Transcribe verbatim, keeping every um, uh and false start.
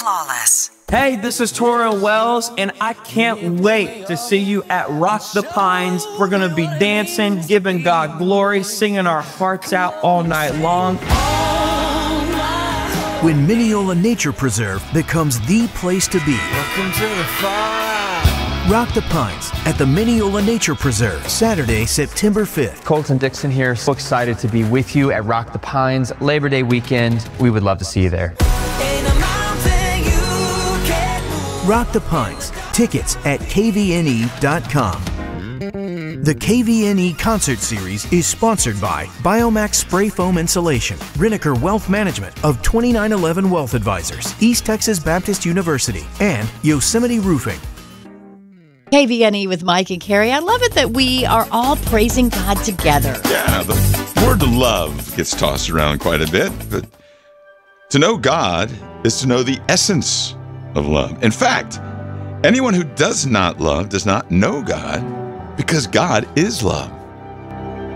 Flawless. Hey, this is Torrin Wells, and I can't wait to see you at Rock the Pines. We're going to be dancing, giving God glory, singing our hearts out all night long. When Mineola Nature Preserve becomes the place to be. Welcome to the far. Rock the Pines at the Mineola Nature Preserve, Saturday, September fifth. Colton Dixon here, so excited to be with you at Rock the Pines Labor Day weekend. We would love to see you there. Rock the Pines. Tickets at K V N E dot com. The K V N E Concert Series is sponsored by Biomax Spray Foam Insulation, Reniker Wealth Management of twenty-nine eleven Wealth Advisors, East Texas Baptist University, and Yosemite Roofing. K V N E with Mike and Carrie. I love it that we are all praising God together. Yeah, the word love gets tossed around quite a bit, but to know God is to know the essence of love. In fact, anyone who does not love does not know God, because God is love.